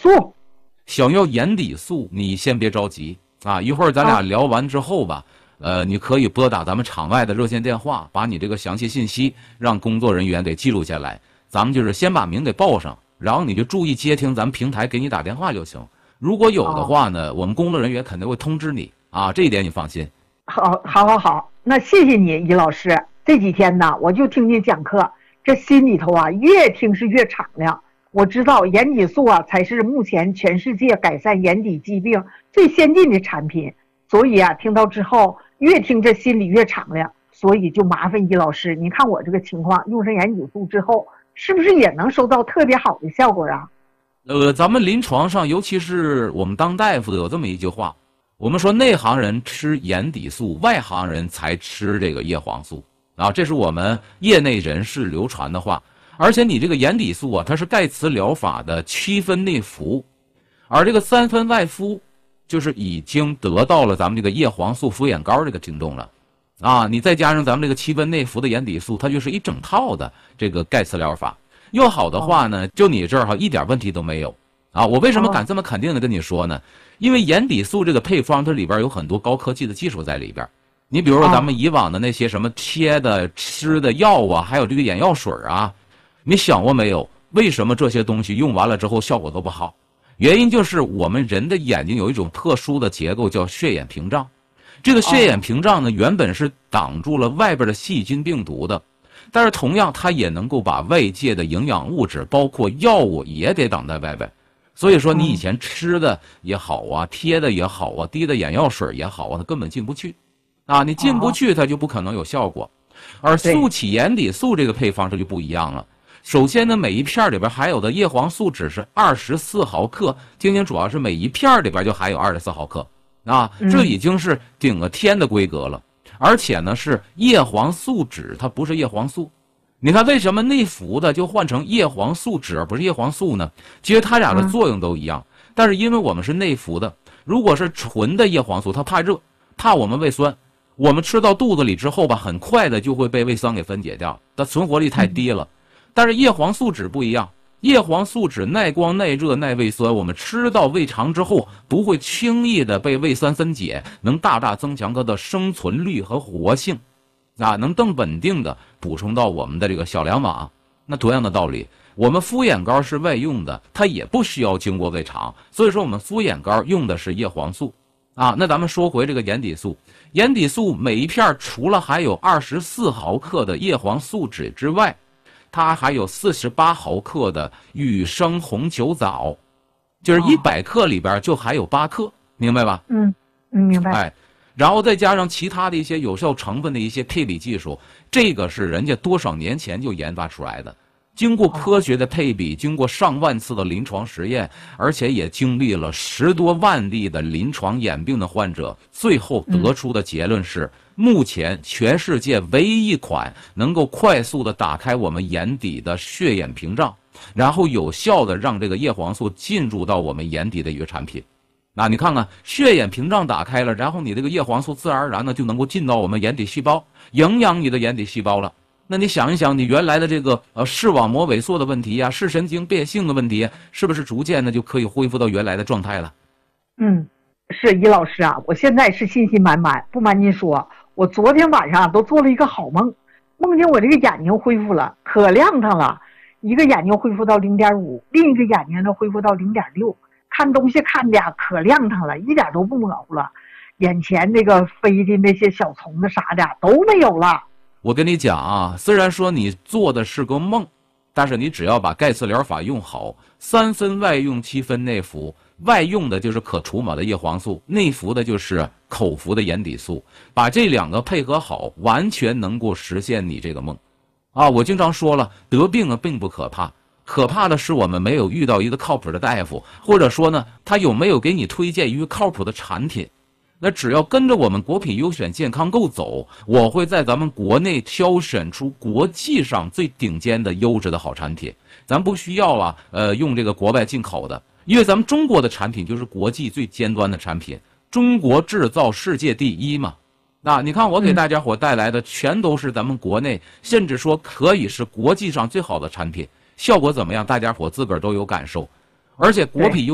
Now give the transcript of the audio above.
素。 想要眼底素，你先别着急啊，一会儿咱俩聊完之后吧，你可以拨打咱们场外的热线电话，把你这个详细信息让工作人员给记录下来。咱们就是先把名给报上，然后你就注意接听咱们平台给你打电话就行。如果有的话呢，我们工作人员肯定会通知你啊，这一点你放心。 好，那谢谢你，尹老师。这几天呢，我就听你讲课，这心里头啊，越听是越敞亮。我知道眼底素啊，才是目前全世界改善眼底疾病最先进的产品。所以啊，听到之后，越听这心里越敞亮。所以就麻烦尹老师，您看我这个情况，用上眼底素之后，是不是也能收到特别好的效果啊？ 咱们临床上，尤其是我们当大夫的，有这么一句话，我们说内行人吃眼底素，外行人才吃这个叶黄素啊，这是我们业内人士流传的话。而且你这个眼底素啊，它是钙磁疗法的7分内服，而这个3分外敷，就是已经得到了咱们这个叶黄素敷眼膏这个品种了啊。你再加上咱们这个7分内服的眼底素，它就是一整套的这个钙磁疗法。用好的话呢，就你这儿一点问题都没有啊。我为什么敢这么肯定的跟你说呢？因为眼底素这个配方，它里边有很多高科技的技术在里边。你比如说咱们以往的那些什么贴的、吃的药啊，还有这个眼药水啊，你想过没有？为什么这些东西用完了之后效果都不好？原因就是我们人的眼睛有一种特殊的结构，叫血眼屏障。这个血眼屏障呢，原本是挡住了外边的细菌病毒的，但是同样它也能够把外界的营养物质，包括药物也得挡在外边。所以说你以前吃的也好啊，贴的也好啊，滴的眼药水也好啊，它根本进不去啊，你进不去它就不可能有效果。而素起眼底素这个配方这就不一样了。首先呢，每一片里边含有的叶黄素只是24毫克，听听，主要是每一片里边就含有24毫克啊，这已经是顶个天的规格了。而且呢是叶黄素酯，它不是叶黄素。你看为什么内服的就换成叶黄素酯而不是叶黄素呢？其实它俩的作用都一样，但是因为我们是内服的，如果是纯的叶黄素，它怕热，怕我们胃酸，我们吃到肚子里之后吧，很快的就会被胃酸给分解掉，它存活率太低了。但是叶黄素酯不一样，叶黄素酯耐光、耐热、耐胃酸，我们吃到胃肠之后不会轻易的被胃酸分解，能大大增强它的生存率和活性啊，能更稳定的补充到我们的这个小梁网。那同样的道理，我们敷眼膏是外用的，它也不需要经过胃肠，所以说我们敷眼膏用的是叶黄素啊。那咱们说回这个眼底素，眼底素每一片除了含有24毫克的叶黄素酯之外，它还有48毫克的羽生红球藻，就是100克里边就含有8克，明白吧？ 明白。 哎，然后再加上其他的一些有效成分的一些配比技术，这个是人家多少年前就研发出来的，经过科学的配比，经过上万次的临床实验，而且也经历了10多万例的临床眼病的患者，最后得出的结论是，目前全世界唯一一款能够快速的打开我们眼底的血眼屏障，然后有效的让这个叶黄素进入到我们眼底的一个产品。那你看看，血眼屏障打开了，然后你这个叶黄素自然而然的就能够进到我们眼底细胞，营养你的眼底细胞了。那你想一想，你原来的这个视网膜萎缩的问题啊，视神经变性的问题，是不是逐渐的就可以恢复到原来的状态了？ 是尹老师啊，我现在是信心满满。不瞒您说，我昨天晚上都做了一个好梦，梦见我这个眼睛恢复了，可亮堂了。一个眼睛恢复到0.5，另一个眼睛呢恢复到0.6，看东西看的可亮堂了，一点都不模糊了。眼前那个飞的那些小虫子啥的都没有了。 我跟你讲啊，虽然说你做的是个梦，但是你只要把钙磁疗法用好，3分外用7分内服，外用的就是可除锰的叶黄素，内服的就是口服的眼底素，把这2个配合好，完全能够实现你这个梦啊。我经常说了，得病啊并不可怕，可怕的是我们没有遇到一个靠谱的大夫，或者说呢，他有没有给你推荐一个靠谱的产品。那只要跟着我们国品优选健康购走，我会在咱们国内挑选出国际上最顶尖的优质的好产品。咱不需要啊，用这个国外进口的，因为咱们中国的产品就是国际最尖端的产品，中国制造世界第一嘛。那你看我给大家伙带来的全都是咱们国内，甚至说可以是国际上最好的产品，效果怎么样？大家伙自个儿都有感受，而且国品优